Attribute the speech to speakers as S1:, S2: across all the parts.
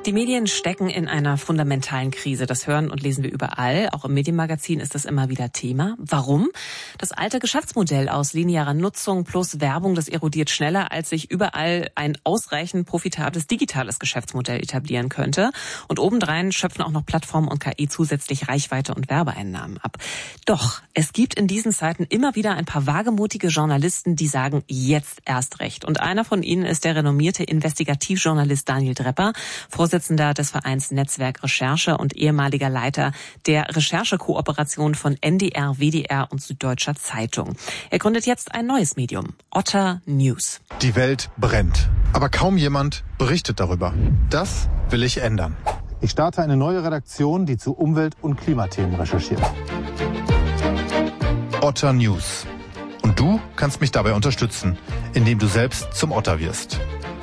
S1: Die Medien stecken in einer fundamentalen Krise. Das hören und lesen wir überall. Auch im Medienmagazin ist das immer wieder Thema. Warum? Das alte Geschäftsmodell aus linearer Nutzung plus Werbung, das erodiert schneller, als sich überall ein ausreichend profitables digitales Geschäftsmodell etablieren könnte. Und obendrein schöpfen auch noch Plattformen und KI zusätzlich Reichweite und Werbeeinnahmen ab. Doch es gibt in diesen Zeiten immer wieder ein paar wagemutige Journalisten, die sagen, jetzt erst recht. Und einer von ihnen ist der renommierte Investigativjournalist Daniel Drepper, Vorsitzender des Vereins Netzwerk Recherche und ehemaliger Leiter der Recherchekooperation von NDR, WDR und Süddeutscher Zeitung. Er gründet jetzt ein neues Medium, Otter News.
S2: Die Welt brennt, aber kaum jemand berichtet darüber. Das will ich ändern. Ich starte eine neue Redaktion, die zu Umwelt- und Klimathemen recherchiert. Otter News. Und du kannst mich dabei unterstützen, indem du selbst zum Otter wirst.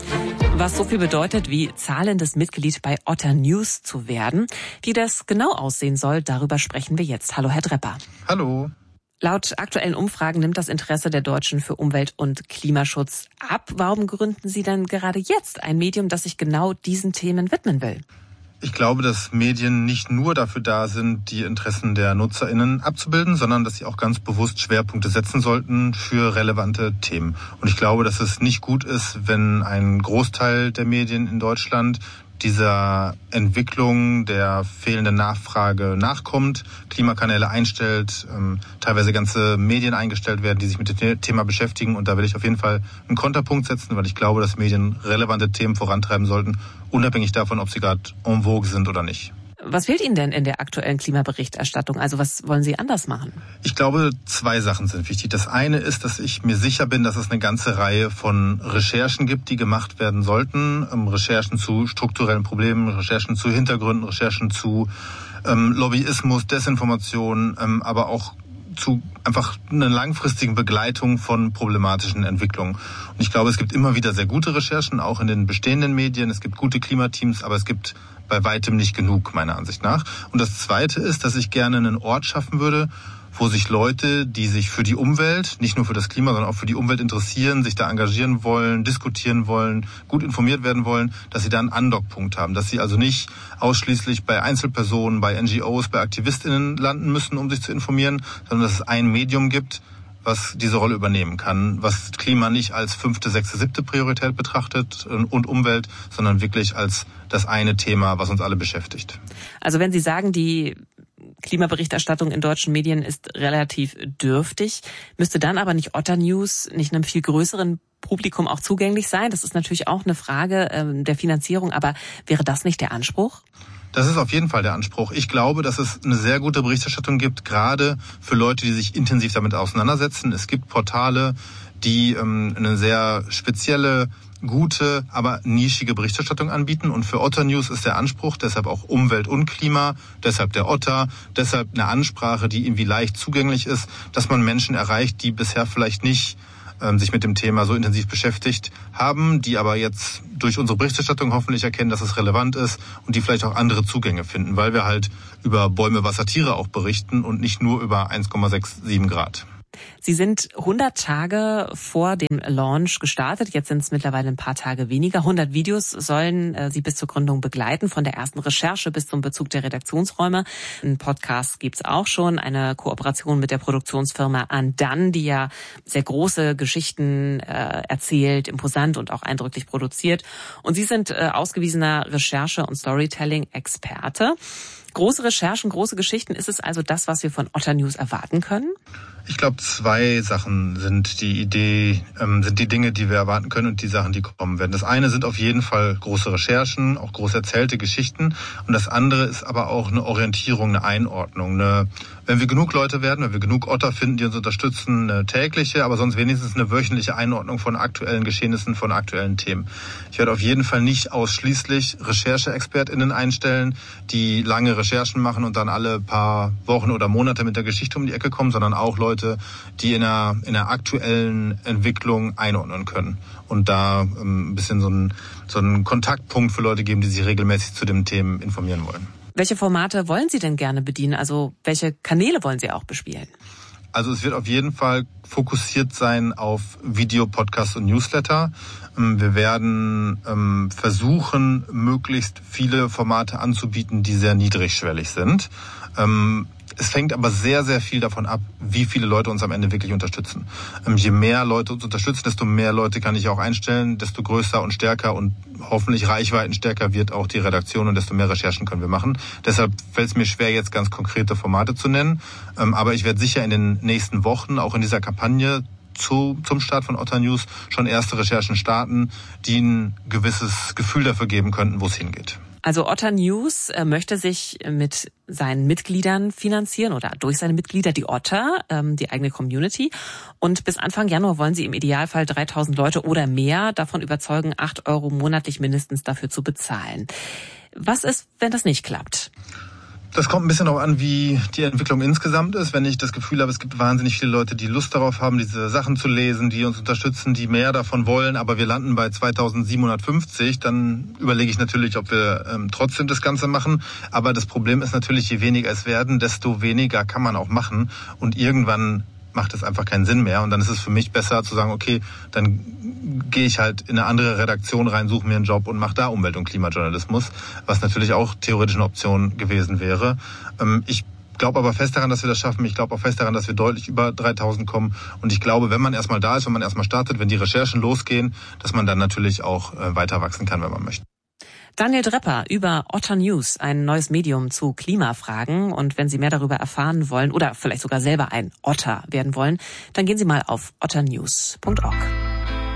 S1: Was so viel bedeutet, wie zahlendes Mitglied bei Otter News zu werden. Wie das genau aussehen soll, darüber sprechen wir jetzt. Hallo, Herr Drepper.
S2: Hallo.
S1: Laut aktuellen Umfragen nimmt das Interesse der Deutschen für Umwelt- und Klimaschutz ab. Warum gründen Sie denn gerade jetzt ein Medium, das sich genau diesen Themen widmen will?
S2: Ich glaube, dass Medien nicht nur dafür da sind, die Interessen der NutzerInnen abzubilden, sondern dass sie auch ganz bewusst Schwerpunkte setzen sollten für relevante Themen. Und ich glaube, dass es nicht gut ist, wenn ein Großteil der Medien in Deutschland dieser Entwicklung der fehlenden Nachfrage nachkommt, Klimakanäle einstellt, teilweise ganze Medien eingestellt werden, die sich mit dem Thema beschäftigen. Und da will ich auf jeden Fall einen Konterpunkt setzen, weil ich glaube, dass Medien relevante Themen vorantreiben sollten, unabhängig davon, ob sie gerade en vogue sind oder nicht.
S1: Was fehlt Ihnen denn in der aktuellen Klimaberichterstattung? Also was wollen Sie anders machen?
S2: Ich glaube, zwei Sachen sind wichtig. Das eine ist, dass ich mir sicher bin, dass es eine ganze Reihe von Recherchen gibt, die gemacht werden sollten. Recherchen zu strukturellen Problemen, Recherchen zu Hintergründen, Recherchen zu Lobbyismus, Desinformation, aber auch zu einfach einer langfristigen Begleitung von problematischen Entwicklungen. Und ich glaube, es gibt immer wieder sehr gute Recherchen, auch in den bestehenden Medien. Es gibt gute Klimateams, aber es gibt bei weitem nicht genug, meiner Ansicht nach. Und das Zweite ist, dass ich gerne einen Ort schaffen würde, wo sich Leute, die sich für die Umwelt, nicht nur für das Klima, sondern auch für die Umwelt interessieren, sich da engagieren wollen, diskutieren wollen, gut informiert werden wollen, dass sie da einen Andockpunkt haben. Dass sie also nicht ausschließlich bei Einzelpersonen, bei NGOs, bei AktivistInnen landen müssen, um sich zu informieren, sondern dass es ein Medium gibt, was diese Rolle übernehmen kann, was Klima nicht als 5., 6., 7. Priorität betrachtet und Umwelt, sondern wirklich als das eine Thema, was uns alle beschäftigt.
S1: Also wenn Sie sagen, die Klimaberichterstattung in deutschen Medien ist relativ dürftig, müsste dann aber nicht Otter News nicht einem viel größeren Publikum auch zugänglich sein? Das ist natürlich auch eine Frage der Finanzierung, aber wäre das nicht der Anspruch?
S2: Das ist auf jeden Fall der Anspruch. Ich glaube, dass es eine sehr gute Berichterstattung gibt, gerade für Leute, die sich intensiv damit auseinandersetzen. Es gibt Portale, die eine sehr spezielle, gute, aber nischige Berichterstattung anbieten. Und für Otter News ist der Anspruch, deshalb auch Umwelt und Klima, deshalb der Otter, deshalb eine Ansprache, die irgendwie leicht zugänglich ist, dass man Menschen erreicht, die bisher vielleicht nicht sich mit dem Thema so intensiv beschäftigt haben, die aber jetzt durch unsere Berichterstattung hoffentlich erkennen, dass es relevant ist und die vielleicht auch andere Zugänge finden, weil wir halt über Bäume, Wasser, Tiere auch berichten und nicht nur über 1,67 Grad.
S1: Sie sind 100 Tage vor dem Launch gestartet. Jetzt sind es mittlerweile ein paar Tage weniger. 100 Videos sollen Sie bis zur Gründung begleiten, von der ersten Recherche bis zum Bezug der Redaktionsräume. Ein Podcast gibt's auch schon, eine Kooperation mit der Produktionsfirma Undone, die ja sehr große Geschichten erzählt, imposant und auch eindrücklich produziert. Und Sie sind ausgewiesener Recherche- und Storytelling-Experte. Große Recherchen, große Geschichten, ist es also das, was wir von Otter News erwarten können?
S2: Ich glaube, zwei Sachen sind die Dinge, die wir erwarten können und die Sachen, die kommen werden. Das eine sind auf jeden Fall große Recherchen, auch groß erzählte Geschichten. Und das andere ist aber auch eine Orientierung, eine Einordnung. Wenn wir genug Leute werden, wenn wir genug Otter finden, die uns unterstützen, eine tägliche, aber sonst wenigstens eine wöchentliche Einordnung von aktuellen Geschehnissen, von aktuellen Themen. Ich werde auf jeden Fall nicht ausschließlich RechercheexpertInnen einstellen, die lange Recherchen machen und dann alle paar Wochen oder Monate mit der Geschichte um die Ecke kommen, sondern auch Leute, die in einer aktuellen Entwicklung einordnen können und da ein bisschen so einen Kontaktpunkt für Leute geben, die sich regelmäßig zu den Themen informieren wollen.
S1: Welche Formate wollen Sie denn gerne bedienen? Also welche Kanäle wollen Sie auch bespielen?
S2: Also es wird auf jeden Fall fokussiert sein auf Video, Podcast und Newsletter. Wir werden versuchen, möglichst viele Formate anzubieten, die sehr niedrigschwellig sind. Es fängt aber sehr, sehr viel davon ab, wie viele Leute uns am Ende wirklich unterstützen. Je mehr Leute uns unterstützen, desto mehr Leute kann ich auch einstellen, desto größer und stärker und hoffentlich reichweitenstärker wird auch die Redaktion und desto mehr Recherchen können wir machen. Deshalb fällt es mir schwer, jetzt ganz konkrete Formate zu nennen. Aber ich werde sicher in den nächsten Wochen, auch in dieser Kampagne zum Start von Otter News, schon erste Recherchen starten, die ein gewisses Gefühl dafür geben könnten, wo es hingeht.
S1: Also Otter News möchte sich mit seinen Mitgliedern finanzieren oder durch seine Mitglieder, die Otter, die eigene Community. Und bis Anfang Januar wollen sie im Idealfall 3.000 Leute oder mehr davon überzeugen, 8 € monatlich mindestens dafür zu bezahlen. Was ist, wenn das nicht klappt?
S2: Das kommt ein bisschen darauf an, wie die Entwicklung insgesamt ist. Wenn ich das Gefühl habe, es gibt wahnsinnig viele Leute, die Lust darauf haben, diese Sachen zu lesen, die uns unterstützen, die mehr davon wollen, aber wir landen bei 2.750, dann überlege ich natürlich, ob wir trotzdem das Ganze machen. Aber das Problem ist natürlich, je weniger es werden, desto weniger kann man auch machen. Und irgendwann macht es einfach keinen Sinn mehr. Und dann ist es für mich besser zu sagen, okay, dann gehe ich halt in eine andere Redaktion rein, suche mir einen Job und mache da Umwelt- und Klimajournalismus, was natürlich auch theoretisch eine Option gewesen wäre. Ich glaube aber fest daran, dass wir das schaffen. Ich glaube auch fest daran, dass wir deutlich über 3.000 kommen. Und ich glaube, wenn man erstmal da ist, wenn man erstmal startet, wenn die Recherchen losgehen, dass man dann natürlich auch weiter wachsen kann, wenn man möchte.
S1: Daniel Drepper über Otter News, ein neues Medium zu Klimafragen. Und wenn Sie mehr darüber erfahren wollen oder vielleicht sogar selber ein Otter werden wollen, dann gehen Sie mal auf otternews.org.